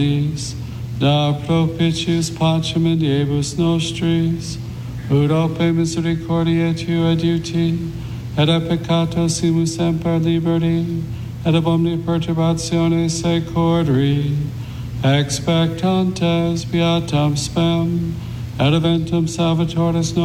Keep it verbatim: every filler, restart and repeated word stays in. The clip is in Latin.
da propitius pacem in diebus nostris, ut ope misericordiae tua adiuti, et a peccato simus semper liberti, et ab omnia perturbatione secori, expectantes beatam spem, et eventum salvatoris